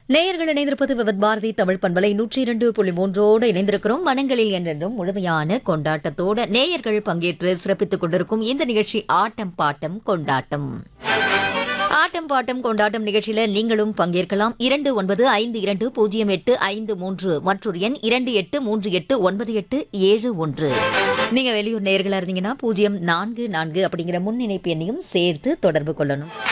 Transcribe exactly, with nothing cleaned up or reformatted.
நேயர்கள் இணைந்திருப்பது விவத் பாரதி தமிழ் பண்பலை நூற்றி இரண்டு புள்ளி மூன்றோடு இணைந்திருக்கிறோம். மனங்களில் என்றென்றும் முழுமையான கொண்டாட்டத்தோடு நேயர்கள் பங்கேற்று சிறப்பித்துக் கொண்டிருக்கும் இந்த நிகழ்ச்சி ஆட்டம் பாட்டம் கொண்டாட்டம். ஆட்டம் பாட்டம் கொண்டாட்டம் நிகழ்ச்சியில நீங்களும் பங்கேற்கலாம். இரண்டு ஒன்பது ஐந்து இரண்டு பூஜ்ஜியம் எட்டு ஐந்து மூன்று மற்றொரு எண் இரண்டு எட்டு மூன்று எட்டு ஒன்பது எட்டு ஏழு ஒன்று. நீங்க வெளியூர் நேயர்களா இருந்தீங்கன்னா பூஜ்ஜியம் நான்கு நான்கு அப்படிங்கிற முன்னிணைப்பு எண்ணையும் சேர்த்து தொடர்பு கொள்ளணும்.